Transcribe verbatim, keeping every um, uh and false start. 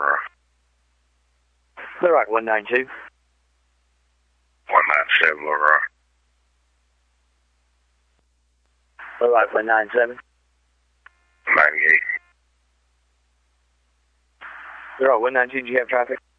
All right, one nine two. one nine seven, Laura. All right, one nine seven. ninety-eight. All right, one nine two, do you have traffic?